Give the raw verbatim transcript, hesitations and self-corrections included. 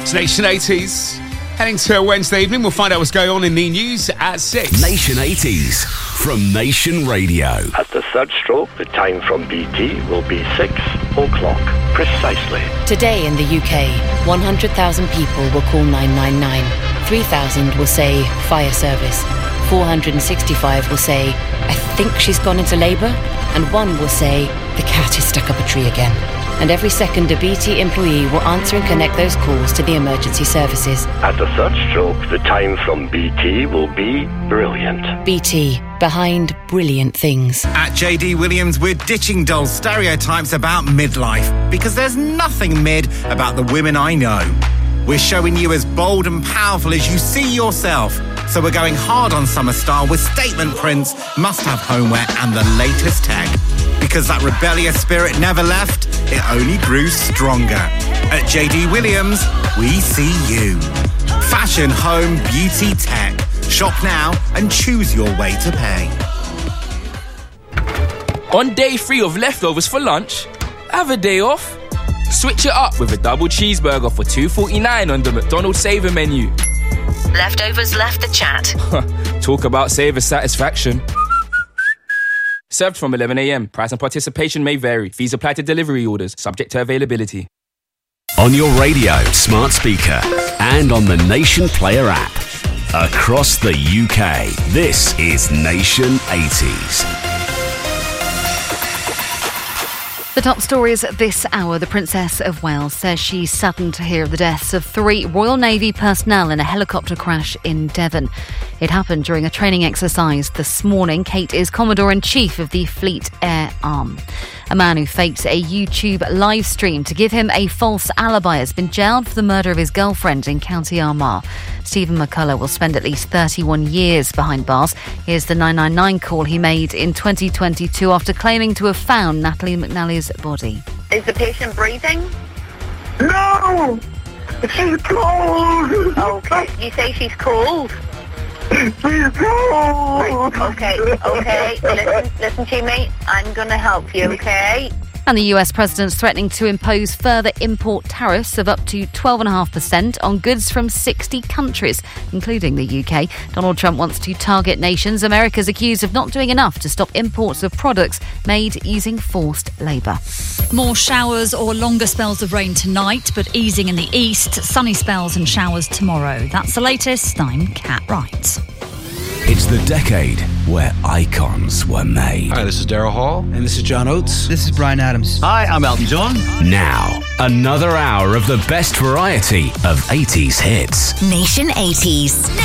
It's Nation eighties. Heading to a Wednesday evening, we'll find out what's going on in the news at six. Nation eighties from Nation Radio. At the third stroke, the time from B T will be six o'clock precisely. Today in the U K, one hundred thousand people will call nine nine nine. three thousand will say fire service. four hundred sixty-five will say, I think she's gone into labour. And one will say, the cat is stuck up a tree again. And every second, a B T employee will answer and connect those calls to the emergency services. At the third stroke, the time from B T will be brilliant. B T, behind brilliant things. At J D Williams, we're ditching dull stereotypes about midlife, because there's nothing mid about the women I know. We're showing you as bold and powerful as you see yourself. So we're going hard on summer style with statement prints, must-have homeware and the latest tech. Because that rebellious spirit never left, it only grew stronger. At J D Williams, we see you. Fashion, home, beauty, tech. Shop now and choose your way to pay. On day three of leftovers for lunch, have a day off. Switch it up with a double cheeseburger for two forty-nine on the McDonald's Saver menu. Leftovers left the chat. Talk about Saver satisfaction. Served from eleven a.m. Price and participation may vary. Fees apply to delivery orders, subject to availability. On your radio, smart speaker, and on the Nation Player app. Across the U K, this is Nation eighties. The top stories this hour. The Princess of Wales says she's saddened to hear of the deaths of three Royal Navy personnel in a helicopter crash in Devon. It happened during a training exercise this morning. Kate is Commodore-in-Chief of the Fleet Air Arm. A man who faked a YouTube live stream to give him a false alibi has been jailed for the murder of his girlfriend in County Armagh. Stephen McCullough will spend at least thirty-one years behind bars. Here's the nine nine nine call he made in twenty twenty-two after claiming to have found Natalie McNally's body. Is the patient breathing? No! She's cold! Okay, you say she's cold? She's cold! Right. Okay, okay, listen, listen to me, I'm going to help you, okay? And the U S president's threatening to impose further import tariffs of up to twelve point five percent on goods from sixty countries, including the U K. Donald Trump wants to target nations America's accused of not doing enough to stop imports of products made using forced labour. More showers or longer spells of rain tonight, but easing in the east. Sunny spells and showers tomorrow. That's the latest. I'm Kat Wright. It's the decade where icons were made. Hi, this is Daryl Hall. And this is John Oates. This is Bryan Adams. Hi, I'm Elton John. Now, another hour of the best variety of eighties hits. Nation eighties.